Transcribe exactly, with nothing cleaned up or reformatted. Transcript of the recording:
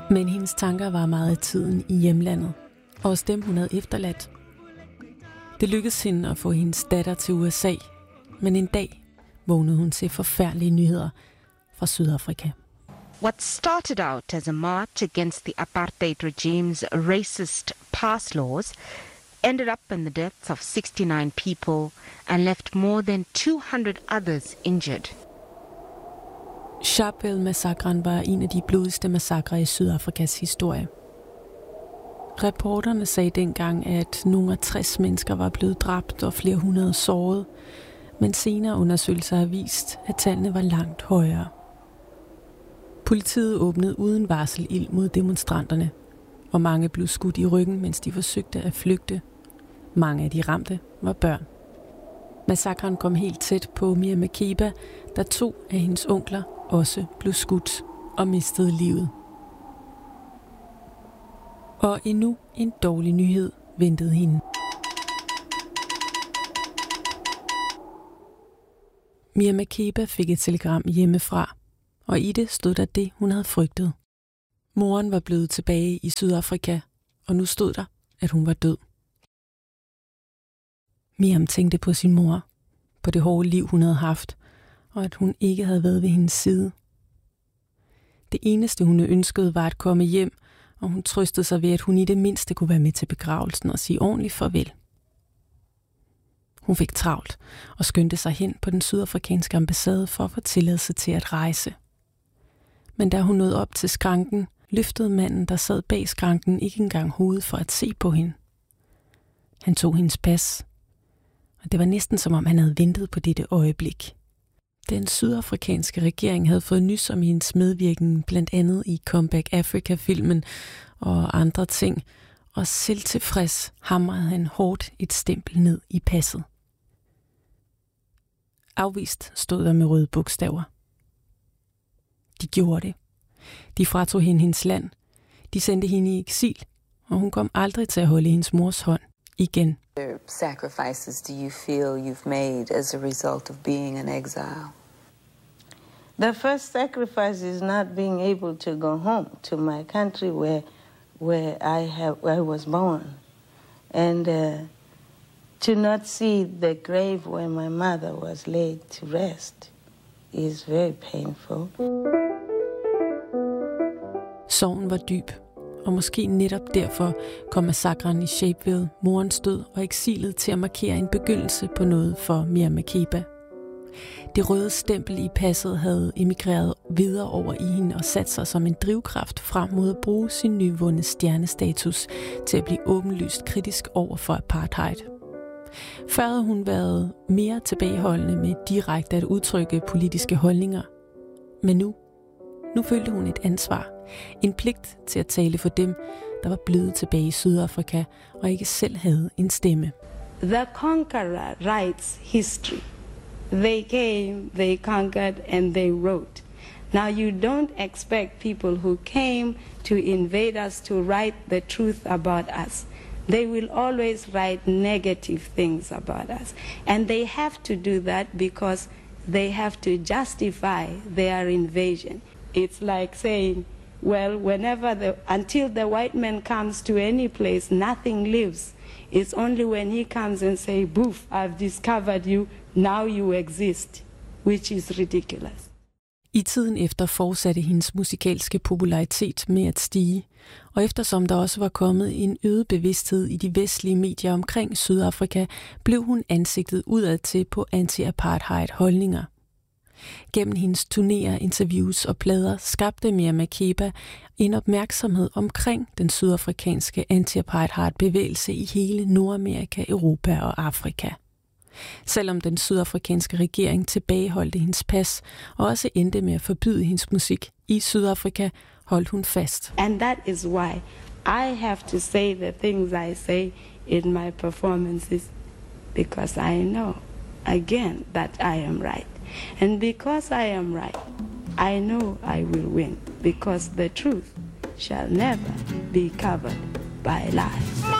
Men hendes tanker var meget af tiden i hjemlandet, og også dem, hun havde efterladt. Det lykkedes hende at få hendes datter til U S A, men en dag vågnede hun til forfærdelige nyheder fra Sydafrika. What started out as a march against the apartheid regime's racist pass laws ended up in the deaths of sixty-nine people and left more than two hundred others injured. Sharpeville-massakren var en af de blodigste massakrer i Sydafrikas historie. Reporterne sagde dengang, at nogle af tres mennesker var blevet dræbt og flere hundrede såret, men senere undersøgelser har vist, at tallene var langt højere. Politiet åbnede uden varsel ild mod demonstranterne, og mange blev skudt i ryggen, mens de forsøgte at flygte. Mange af de ramte var børn. Massakren kom helt tæt på Mia Makeba, da to af hendes onkler også blev skudt og mistede livet. Og endnu en dårlig nyhed ventede hende. Mia Makeba fik et telegram hjemmefra, og i det stod der det, hun havde frygtet. Moren var blevet tilbage i Sydafrika, og nu stod der, at hun var død. Miriam tænkte på sin mor, på det hårde liv, hun havde haft, og at hun ikke havde været ved hendes side. Det eneste, hun ønskede, var at komme hjem, og hun trøstede sig ved, at hun i det mindste kunne være med til begravelsen og sige ordentligt farvel. Hun fik travlt og skyndte sig hen på den sydafrikanske ambassade for at få tilladelse til at rejse. Men da hun nåede op til skranken, løftede manden, der sad bag skranken, ikke engang hovedet for at se på hende. Han tog hendes pas, og det var næsten som om han havde ventet på dette øjeblik. Den sydafrikanske regering havde fået nys om hendes medvirken, blandt andet i Comeback Africa-filmen og andre ting, og selvtilfreds hamrede han hårdt et stempel ned i passet. Afvist stod der med røde bogstaver. De gjorde det. De fratog hende hendes land. De sendte hende i eksil, og hun kom aldrig til at holde hendes mors hånd igen. What sacrifices do you feel you've made as a result of being in exile? The first sacrifice is not being able to go home to my country where where I have where I was born, and uh, to not see the grave where my mother was laid to rest is very painful. Sorgen var dyb, og måske netop derfor kom massakren i Sharpeville, morens død og eksilet til at markere en begyndelse på noget for Mia Makeba. Det røde stempel i passet havde emigreret videre over i hende og sat sig som en drivkraft frem mod at bruge sin nyvundne stjernestatus til at blive åbenlyst kritisk over for apartheid. Før havde hun været mere tilbageholdende med direkte at udtrykke politiske holdninger. Men nu, nu følte hun et ansvar, en pligt til at tale for dem, der var blevet tilbage i Sydafrika og ikke selv havde en stemme. The conqueror writes history. They came, they conquered, and they wrote. Now you don't expect people who came to invade us to write the truth about us. They will always write negative things about us. And they have to do that because they have to justify their invasion. It's like saying, well, whenever the, until the white man comes to any place, nothing lives. It's only when he comes and say, boof, I've discovered you, now you exist, which is ridiculous. I tiden efter fortsatte hendes musikalske popularitet med at stige, og eftersom der også var kommet en øget bevidsthed i de vestlige medier omkring Sydafrika, blev hun ansigtet udadtil på anti-apartheid-holdninger. Gennem hendes turnéer, interviews og plader skabte Mia Makeba en opmærksomhed omkring den sydafrikanske anti-apartheid-bevægelse i hele Nordamerika, Europa og Afrika. Selvom den sydafrikanske regering tilbageholdte hendes pas og også endte med at forbyde hendes musik i Sydafrika, holdt hun fast. And that is why I have to say the things I say in my performances, because I know, again, that I am right. And because I am right, I know I will win, because the truth shall never be covered by lies.